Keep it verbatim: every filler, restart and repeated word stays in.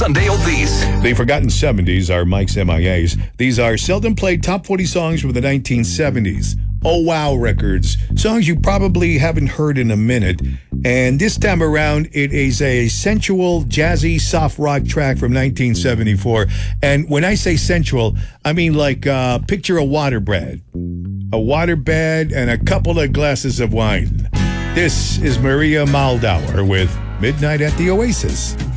Sunday Oldies. The Forgotten seventies are Mike's M I As. These are seldom played top forty songs from the nineteen seventies. Oh Wow records, songs you probably haven't heard in a minute. And this time around, it is a sensual, jazzy, soft rock track from nineteen seventy-four. And when I say sensual, I mean like uh, picture a waterbed. A waterbed and a couple of glasses of wine. This is Maria Maldauer with Midnight at the Oasis.